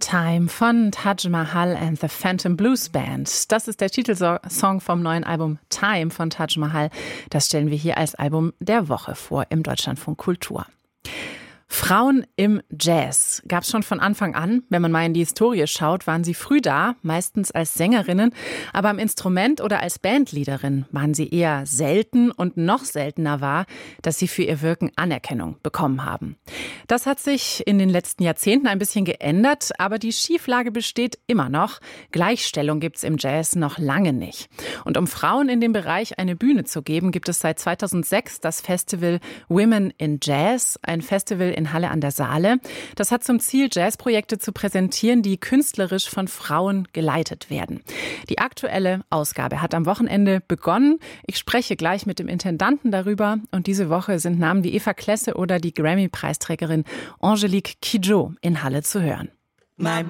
Time von Taj Mahal and the Phantom Blues Band. Das ist der Titelsong vom neuen Album Time von Taj Mahal. Das stellen wir hier als Album der Woche vor im Deutschlandfunk Kultur. Frauen im Jazz gab es schon von Anfang an. Wenn man mal in die Historie schaut, waren sie früh da, meistens als Sängerinnen. Aber am Instrument oder als Bandleaderin waren sie eher selten und noch seltener war, dass sie für ihr Wirken Anerkennung bekommen haben. Das hat sich in den letzten Jahrzehnten ein bisschen geändert, aber die Schieflage besteht immer noch. Gleichstellung gibt's im Jazz noch lange nicht. Und um Frauen in dem Bereich eine Bühne zu geben, gibt es seit 2006 das Festival Women in Jazz, ein Festival in Halle an der Saale. Das hat zum Ziel, Jazzprojekte zu präsentieren, die künstlerisch von Frauen geleitet werden. Die aktuelle Ausgabe hat am Wochenende begonnen. Ich spreche gleich mit dem Intendanten darüber. Und diese Woche sind Namen wie Eva Klesse oder die Grammy-Preisträgerin Angelique Kidjo in Halle zu hören.